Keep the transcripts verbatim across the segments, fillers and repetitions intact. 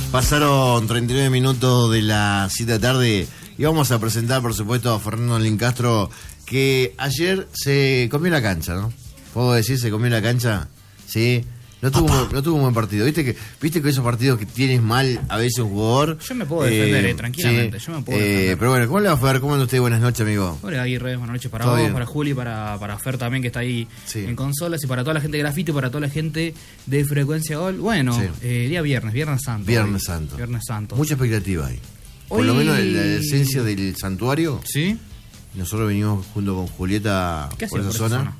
Pasaron treinta y nueve minutos de las siete de la tarde y vamos a presentar, por supuesto, a Fernando Lincastro, que ayer se comió la cancha, ¿no? ¿Puedo decir se comió la cancha? Sí. No tuvo, un, no tuvo un buen partido. ¿Viste que viste que esos partidos que tienes mal a veces un jugador? Yo me puedo defender, eh, eh, tranquilamente. Sí, yo me puedo eh, defender. Pero bueno, ¿cómo le va a Fer? ¿Cómo anda usted? Buenas noches, amigo. Hola, Aguirre. Buenas noches para ¿Todo vos, bien? para Juli, para, para Fer también, que está ahí sí. en consolas, y para toda la gente de Grafito, para toda la gente de Frecuencia Gol. Bueno, sí. eh, día viernes, Viernes Santo. Viernes hoy. Santo. Viernes Santo. Mucha expectativa ahí. Por hoy... lo menos la esencia del santuario. Sí. Nosotros venimos junto con Julieta ¿Qué por esa por zona? zona.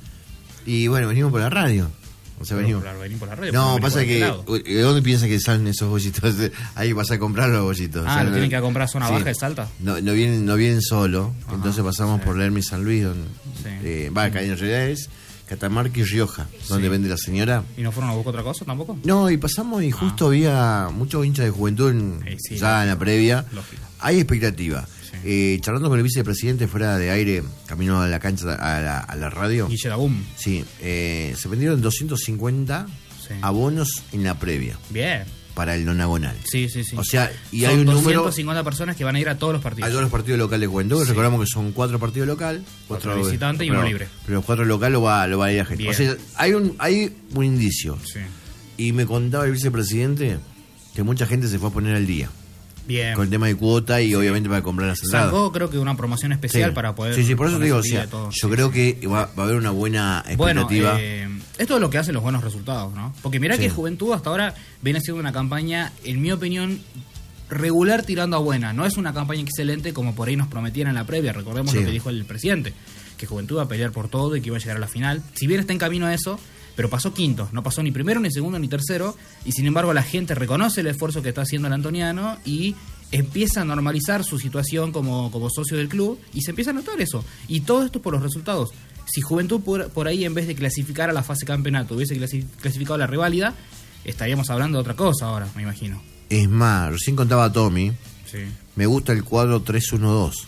Y bueno, venimos por la radio. O sea, venimos. Por la, venimos por la radio. No, pasa que. Lado. ¿De dónde piensas que salen esos bollitos? Ahí vas a comprar los bollitos. Ah, o sea, ¿lo no, tienen que comprar zona sí. baja de Salta? No, no vienen, no vienen solo. Ajá, entonces pasamos sí. por Lerma y San Luis. Donde, Sí. eh, va, acá en realidad es Catamarca y Rioja, donde Sí. vende la señora. ¿Y no fueron a buscar otra cosa tampoco? No, y pasamos y justo ah. había muchos hinchas de juventud en, eh, sí, ya lógico, en la previa. Lógico. Hay expectativa. Sí. Eh, charlando con el vicepresidente fuera de aire, camino a la cancha, a la, a la radio. Guille Dagum. Sí, eh, se vendieron doscientos cincuenta Sí. abonos en la previa. Bien. Para el nonagonal. Sí, sí, sí. O sea, y son hay un doscientas cincuenta número. personas que van a ir a todos los partidos. A todos los partidos locales de juventud. Sí. Recordamos que son cuatro partidos local, Cuatro visitantes y uno libre. Pero los cuatro locales lo va, lo va a ir la gente. Bien. O sea, hay un, hay un indicio. Sí. Y me contaba el vicepresidente que mucha gente se fue a poner al día. Bien. Con el tema de cuota y sí. obviamente para comprar las entradas. Sacó, creo que una promoción especial sí. para poder. Sí, sí, por eso te digo, o sea, todo. yo sí, creo sí. que va, va a haber una buena expectativa. Bueno, eh, esto es lo que hace los buenos resultados, ¿no? Porque mirá sí. que Juventud hasta ahora viene haciendo una campaña, en mi opinión, regular tirando a buena. No es una campaña excelente como por ahí nos prometían en la previa. Recordemos sí. lo que dijo el presidente, que Juventud va a pelear por todo y que iba a llegar a la final. Si bien está en camino a eso, pero pasó quinto, no pasó ni primero, ni segundo, ni tercero, y sin embargo la gente reconoce el esfuerzo que está haciendo el antoniano y empieza a normalizar su situación como, como socio del club, y se empieza a notar eso. Y todo esto por los resultados. Si Juventud por, por ahí, en vez de clasificar a la fase campeonato, hubiese clasificado a la reválida, estaríamos hablando de otra cosa ahora, me imagino. Es más, recién contaba Tommy, sí. me gusta el cuadro tres uno dos.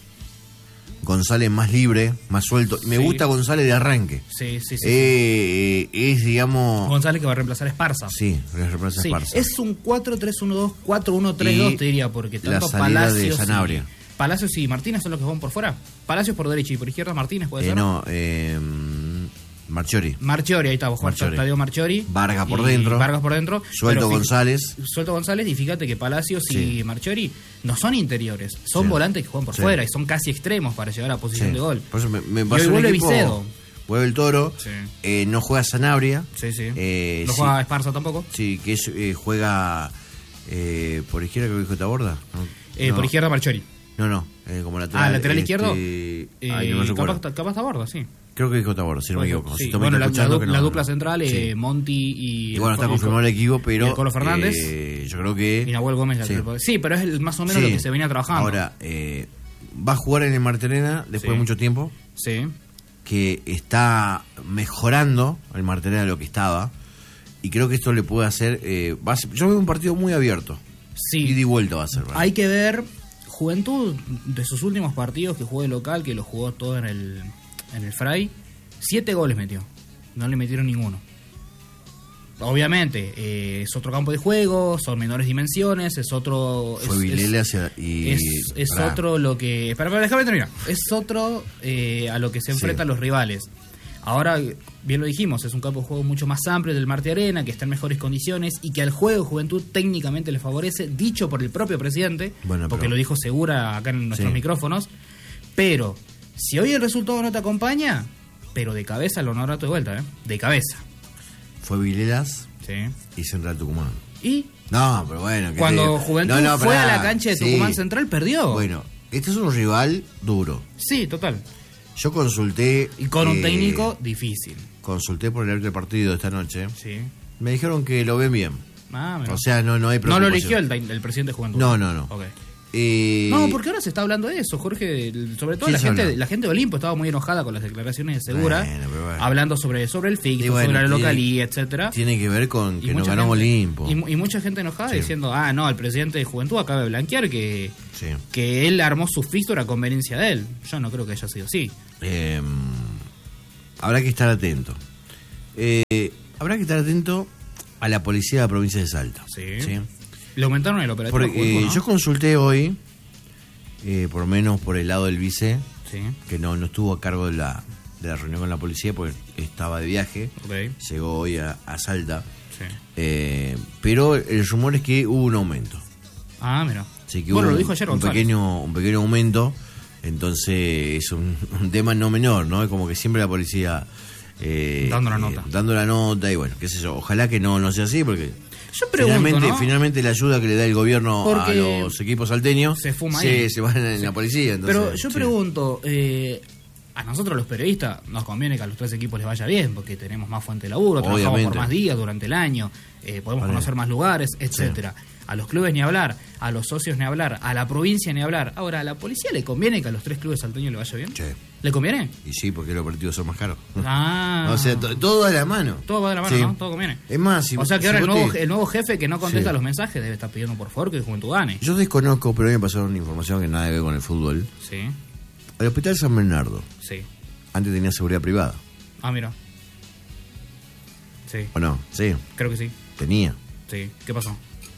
González más libre, más suelto. Me sí. gusta González de arranque. Sí, sí, sí. Eh, sí. Eh, es, digamos... González que va a reemplazar a Esparza. Sí, reemplaza a sí. Esparza. Es un cuatro tres uno dos, cuatro uno tres dos, te diría, porque tanto la salida Palacios de Sanabria. Y, Palacios y Martínez son los que van por fuera. Palacios por derecha y por izquierda Martínez, ¿puede eh, ser? No, eh... Marchiori. Marchiori, ahí está, vos Marchiori. Tadeo Marchiori. Vargas por dentro. Vargas por dentro. Suelto González. Suelto González, y fíjate que Palacios sí. y Marchiori no son interiores, son sí. volantes que juegan por sí. fuera y son casi extremos para llegar a la posición sí. de gol. Por eso me, me y pasa hoy un vuelve equipo, Vicedo. Vuelve el Toro. Sí. Eh, no juega Sanabria. Sí, sí. Eh, no sí. juega Esparza tampoco. Sí, que es, eh, juega eh, por izquierda, creo que dijo Taborda. No, eh, no. Por izquierda Marchiori. No, no, eh, como lateral. Ah, lateral este, izquierdo. Eh, Ay, no capaz, capaz Taborda, sí. Creo que dijo Taborda, si no me equivoco. Sí. Si Bueno, la, la, du- que no, la dupla no. central, eh, sí. Monti y... Y bueno, está confirmado el equipo, pero... Y el Colo Fernández. Eh, yo creo que... Y Nahuel Gómez. Sí. sí, pero es el, más o menos sí. lo que se venía trabajando. Ahora, eh, va a jugar en el Martelena después sí. de mucho tiempo. Sí. Que está mejorando el Martelena de lo que estaba. Y creo que esto le puede hacer... Eh, va a ser, yo veo un partido muy abierto. Sí. Y de vuelta va a ser. ¿verdad? Hay que ver... Juventud, de sus últimos partidos que jugó de local, que lo jugó todo en el, en el Fray, siete goles metió. No le metieron ninguno. Obviamente, eh, es otro campo de juego, son menores dimensiones, es otro... Fue es, Vilela es, hacia, y... Es, es otro lo que... Espera, espera, déjame terminar. Es otro eh, a lo que se enfrentan sí. los rivales. Ahora, bien lo dijimos, es un campo de juego mucho más amplio del Marte Arena, que está en mejores condiciones y que al juego Juventud técnicamente le favorece, dicho por el propio presidente, bueno, porque pero... lo dijo Segura acá en nuestros sí. micrófonos. Pero, si hoy el resultado no te acompaña, pero de cabeza lo honorato de vuelta, ¿eh? De cabeza. Fue Vilelas sí. y Central Tucumán. ¿Y? No, pero bueno... Cuando Juventud no, no, fue para... a la cancha de Tucumán sí. Central, perdió. Bueno, este es un rival duro. Sí, total. Yo consulté... Y con eh, un técnico difícil. Consulté por el árbitro del partido de esta noche. Sí. Me dijeron que lo ven bien. Ah, o sea, no, no hay preocupación. No lo eligió el, el presidente de Juventud. No, no, no. Okay. Eh... No, porque ahora se está hablando de eso, Jorge. Sobre todo la gente, la gente de Olimpo estaba muy enojada con las declaraciones de Segura, bueno, bueno. hablando sobre, sobre el fixo, bueno, sobre la localía, etcétera. Tiene que ver con que no ganó Olimpo. Y, y mucha gente enojada sí. diciendo, ah, no, el presidente de Juventud acaba de blanquear que, sí. que él armó su fixture a conveniencia de él. Yo no creo que haya sido así. Eh, habrá que estar atento. Eh, habrá que estar atento a la policía de la provincia de Salta. Sí. ¿sí? Le aumentaron el operativo. Porque, Juventud, ¿no? yo consulté hoy, eh, por lo menos por el lado del vice, Sí. que no, no estuvo a cargo de la, de la reunión con la policía porque estaba de viaje, Ok. llegó hoy a, a Salta, Sí. eh, pero el rumor es que hubo un aumento. Ah, mira. Así que Bueno, hubo lo dijo ayer un González. pequeño, un pequeño aumento, entonces es un, un tema no menor, ¿no? Es como que siempre la policía... Eh, Dando la eh, nota. dando la nota y bueno, qué sé yo, ojalá que no, no sea así porque... Yo pregunto, finalmente, ¿no? finalmente la ayuda que le da el gobierno Porque a los equipos salteños se fuma se, ahí. se van en la policía. Entonces, Pero yo sí. pregunto, eh, a nosotros los periodistas nos conviene que a los tres equipos les vaya bien, porque tenemos más fuente de laburo, trabajamos Obviamente. por más días durante el año, eh, podemos Vale. conocer más lugares, etcétera. A los clubes ni hablar, a los socios ni hablar, a la provincia ni hablar. Ahora, ¿a la policía le conviene que a los tres clubes salteños le vaya bien? Sí. ¿Le conviene? Y sí, porque los partidos son más caros. Ah. O sea, to- todo a la mano. Todo va de la mano, Sí. ¿no? Todo conviene. Es más, si, o sea que si ahora el vos nuevo, te- el nuevo jefe que no contesta Sí. los mensajes debe estar pidiendo por favor que Juventud gane. Yo desconozco, pero hoy me pasaron una información que nada que ver con el fútbol. Sí, El Hospital San Bernardo sí. antes tenía seguridad privada. Ah, mira. Sí, ¿O no? Sí, creo que sí. tenía. Sí. ¿Qué pasó?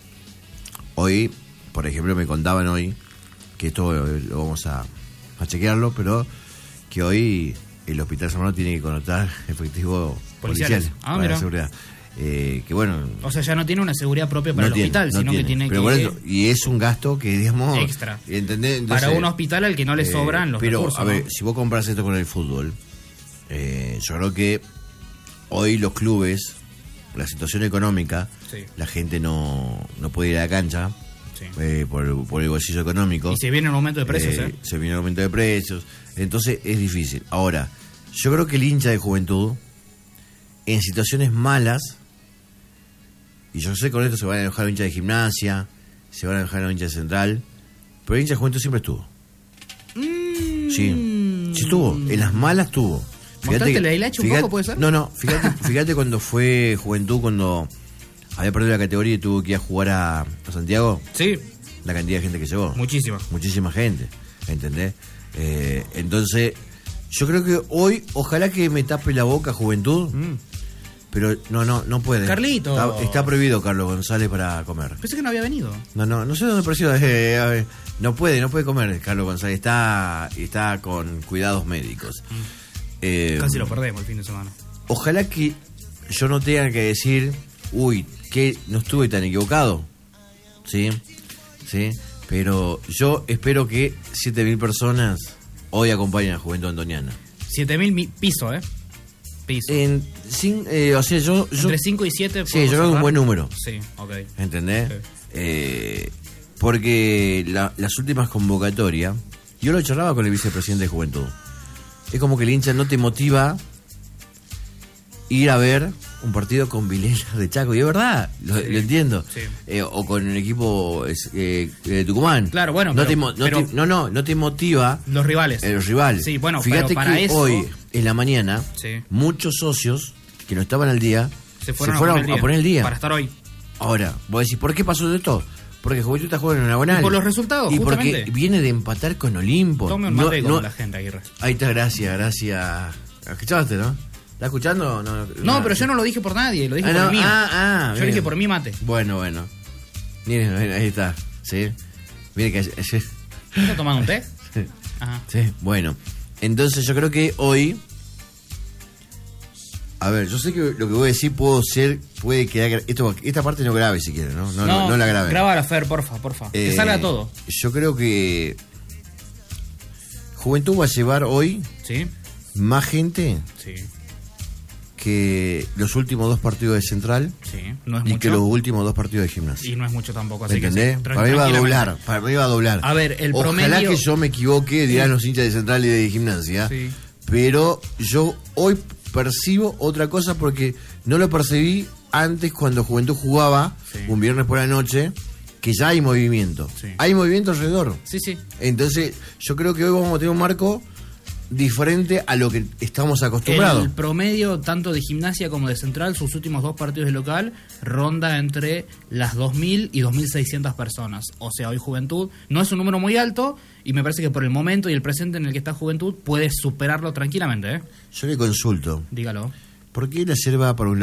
Hoy, por ejemplo, me contaban hoy, que esto eh, lo vamos a, a chequearlo, pero que hoy el Hospital San Bernardo tiene que connotar efectivo Policiales. policial Ah, para mira. la seguridad. Eh, que bueno, O sea, ya no tiene una seguridad propia para no el tiene, hospital, no sino tiene. que tiene Pero que... por eso- y es un gasto que, digamos... Extra. ¿entendés? para Entonces, un hospital al que no le eh, sobran los pero, recursos. a ver, ¿no? si vos compras esto con el fútbol, eh, yo creo que hoy los clubes, la situación económica, Sí. la gente no, no puede ir a la cancha Sí. eh, por, el, por el bolsillo económico. Y se viene un aumento de precios, Eh, ¿eh? Se viene un aumento de precios. Entonces es difícil. Ahora, yo creo que el hincha de Juventud, en situaciones malas, y yo sé que con esto se van a enojar los hinchas de Gimnasia, se van a enojar los hinchas de Central, pero el hincha de Juventud siempre estuvo. Mm. Sí, sí estuvo. En las malas estuvo. ¿Mostraste la hilacha un fíjate- poco, puede ser? No, no, fíjate, fíjate cuando fue Juventud, cuando había perdido la categoría y tuvo que ir a jugar a, a Santiago, Sí, la cantidad de gente que llevó. muchísima. Muchísima gente, ¿entendés? Eh, entonces, yo creo que hoy, ojalá que me tape la boca Juventud, Mm. pero no, no, no puede. Carlito. Está, está prohibido Carlos González para comer. Pensé que no había venido. No, no, no sé dónde pareció. eh, a ver, no puede, no puede comer Carlos González. Está, está con cuidados médicos. Eh, Casi lo perdemos el fin de semana. Ojalá que yo no tenga que decir, uy, que no estuve tan equivocado. ¿Sí? ¿Sí? Pero yo espero que siete mil personas hoy acompañen a Juventud Antoniana. siete mil pisos, ¿eh? Piso. En, sin, eh, o sea, yo... yo Entre cinco y siete. sí, yo creo que es un buen número. Sí, ok. ¿Entendés? Sí. Eh, porque la- las últimas convocatorias, yo lo charlaba con el vicepresidente de Juventud. Es como que el hincha no te motiva ir a ver un partido con Vilela de Chaco. Y es verdad, lo, Sí. lo entiendo. Sí. Eh, o con el equipo es, eh, de Tucumán. Claro, bueno, no pero- te mo- no, pero- te- no, no, no te motiva Los rivales. el rival. Sí, bueno, Fíjate pero para que eso- hoy, en la mañana, Sí. muchos socios que no estaban al día Se fueron, a, poner el día, a poner el día. Para estar hoy. Ahora, vos decís, ¿por qué pasó esto? Porque Juventud está jugando en una buena. Y por los resultados, Y porque justamente. viene de empatar con Olimpo. Tome un No- mate como no- la gente, Aguirre. Ahí está, gracias, gracias. ¿Escuchaste, no? ¿Estás escuchando? No, No, pero yo no lo dije por nadie, lo dije Ah, por no, el mío. ah, ah, yo bien. dije por mi mate. Bueno, bueno. Miren, ahí está. ¿Sí? Miren que ayer- ¿Estás tomando un té? Ajá. Sí, bueno. Entonces yo creo que hoy... A ver, yo sé que lo que voy a decir puedo ser, puede quedar... Esto, esta parte no grave si quieren, ¿no? No, no, no la grabe. Graba la Fer, porfa, porfa. que Eh, salga todo. Yo creo que Juventud va a llevar hoy Sí, más gente sí, que los últimos dos partidos de Central sí. No es y mucho. que los últimos dos partidos de Gimnasia. Y no es mucho tampoco, así ¿Entendés? que sí, Para mí va a tranquilamente. doblar, para mí va a doblar. A ver, el Ojalá promedio- que yo me equivoque, dirán los hinchas de Central y de Gimnasia. Sí. Pero yo hoy percibo otra cosa porque no lo percibí antes cuando Juventud jugaba Sí. un viernes por la noche, que ya hay movimiento. Sí. Hay movimiento alrededor. Sí, sí. Entonces, yo creo que hoy vamos a tener un marco diferente a lo que estamos acostumbrados. El promedio tanto de Gimnasia como de Central, sus últimos dos partidos de local, ronda entre las dos mil y dos mil seiscientas personas. O sea, hoy Juventud no es un número muy alto y me parece que por el momento y el presente en el que está Juventud puede superarlo tranquilamente, ¿eh? Yo le consulto, Dígalo. ¿por qué la yerba para un